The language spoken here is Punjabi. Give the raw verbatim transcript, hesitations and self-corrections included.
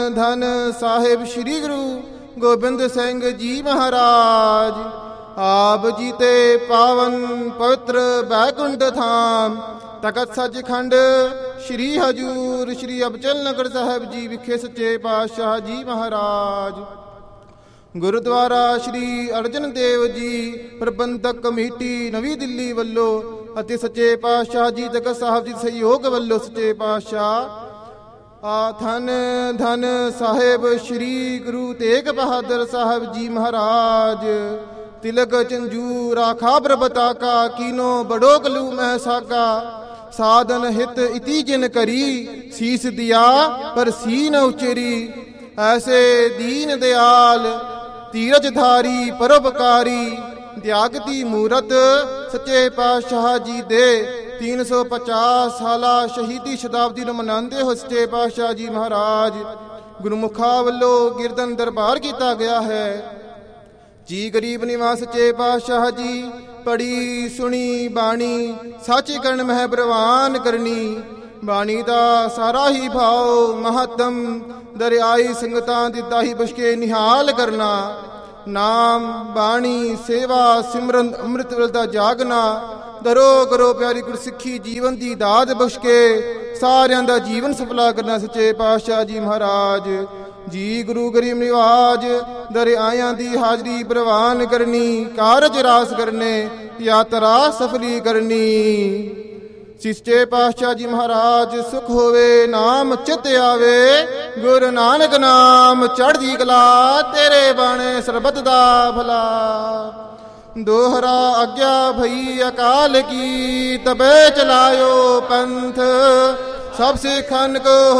ਧੰਨ ਸਾਹਿਬ ਸ੍ਰੀ ਗੁਰੂ ਗੋਬਿੰਦ ਸਿੰਘ ਜੀ ਮਹਾਰਾਜ। ਆਪ ਜੀ ਤੇ ਪਾਵਨ ਪਵਿੱਤਰ ਬੈਕੁੰਠ ਧਾਮ ਤਖਤ ਸੱਚਖੰਡ ਸ੍ਰੀ ਹਜੂਰ ਸ੍ਰੀ ਅਬਚਲ ਨਗਰ ਸਾਹਿਬ ਜੀ ਵਿਖੇ ਸੱਚੇ ਪਾਤਸ਼ਾਹ ਜੀ ਮਹਾਰਾਜ। ਗੁਰਦੁਆਰਾ ਸ੍ਰੀ ਅਰਜਨ ਦੇਵ ਜੀ ਪ੍ਰਬੰਧਕ ਕਮੇਟੀ ਨਵੀਂ ਦਿੱਲੀ ਵੱਲੋਂ ਅਤੇ ਸੱਚੇ ਪਾਤਸ਼ਾਹ ਜੀ ਤਖਤ ਸਾਹਿਬ ਜੀ ਸਹਿਯੋਗ ਵੱਲੋਂ ਸੱਚੇ ਪਾਤਸ਼ਾਹ ਆ ਧੰਨ ਧੰਨ ਸਾਹਿਬ ਸ੍ਰੀ ਗੁਰੂ ਤੇਗ ਬਹਾਦਰ ਸਾਹਿਬ ਜੀ ਮਹਾਰਾਜ। ਤਿਲਕ ਚੰਜੂ ਰਾਖਾ ਬਰਬਤਾ ਕਾ ਕੀਨੋ ਬੜੋ ਗਲੂ ਮਹਿ ਸਾਗਾ। ਸਾਧਨ ਹਿਤ ਇਤੀ ਜਿਨ ਕਰੀ ਸੀਸ ਦਿਆ ਪਰ ਸੀ ਨ ਉਚੇਰੀ। ਐਸੇ ਦੀਨ ਦਿਆਲ ਧੀਰਜ ਧਾਰੀ ਪਰਉਪਕਾਰੀ ਦਿਆਗਤੀ ਮੂਰਤ ਸੱਚੇ ਪਾਤਸ਼ਾਹ ਜੀ ਦੇ तीन सौ पचास साला शहीदी शताब्दी ਨੂੰ ਮਨਾਉਂਦੇ ਹੋ ਸੱਚੇ ਪਾਤਸ਼ਾਹ ਜੀ ਮਹਾਰਾਜ ਗੁਰਮੁਖਾਂ ਵੱਲੋਂ ਕੀਰਤਨ ਦਰਬਾਰ ਕੀਤਾ ਗਿਆ ਹੈ। ਜੀ ਗਰੀਬ ਨਿਵਾਸ ਸੱਚੇ ਪਾਤਸ਼ਾਹ ਜੀ ਪੜੀ ਸੁਣੀ ਬਾਣੀ ਸੱਚ ਕਰਨ ਮਹਿ ਪ੍ਰਵਾਨ ਕਰਨੀ। ਬਾਣੀ ਦਾ ਸਾਰਾ ਹੀ ਭਾਵ ਮਹੱਤਮ ਦਰਿਆਈ ਸੰਗਤਾਂ ਦੀ ਦਾਹੀ ਬਸ਼ਕੇ ਨਿਹਾਲ ਕਰਨਾ। ਨਾਮ ਬਾਣੀ ਸੇਵਾ ਸਿਮਰਨ ਅੰਮ੍ਰਿਤ ਵੇਲੇ ਦਾ ਜਾਗਣਾ। ਦਰੋ ਕਰੋ ਪਿਆਰੀ ਗੁਰਸਿੱਖੀ ਜੀਵਨ ਦੀ ਦਾਤ ਬਖਸ਼ ਕੇ ਸਾਰਿਆਂ ਦਾ ਜੀਵਨ ਸਫਲਾ ਕਰਨਾ ਸੱਚੇ ਪਾਤਸ਼ਾਹ ਜੀ ਮਹਾਰਾਜ ਜੀ। ਗੁਰੂ ਗਰੀਬ ਨਿਵਾਜ ਦਰ ਆਇਆਂ ਦੀ ਹਾਜ਼ਰੀ ਪ੍ਰਵਾਨ ਕਰਨੀ। ਕਾਰਜ ਰਾਸ ਕਰਨੇ ਯਾਤਰਾ ਸਫਲੀ ਕਰਨੀ। ਸੱਚੇ ਪਾਤਸ਼ਾਹ ਜੀ ਮਹਾਰਾਜ ਸੁਖ ਹੋਵੇ ਨਾਮ ਚਿਤ ਆਵੇ। ਗੁਰੂ ਨਾਨਕ ਨਾਮ ਚੜ੍ਹਦੀ ਕਲਾ ਤੇਰੇ ਬਾਣੇ ਸਰਬਤ ਦਾ ਭਲਾ। ਦੋਹਰਾ ਆਗਿਆ ਭਈ ਅਕਾਲ ਕੀ ਤਬੇ ਚਲਾਇਓ ਪੰਥ। ਸਭ ਸਿੱਖਨ ਕੋ